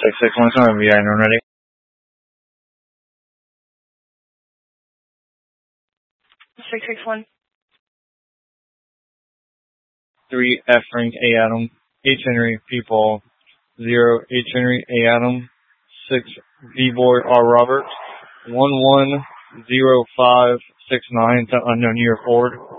661 VI, I'm ready. 661. 3 F Frank A Adam, H Henry People, 0 H Henry A Adam, 6 V Boy R Robert, 110569 to unknown year forward.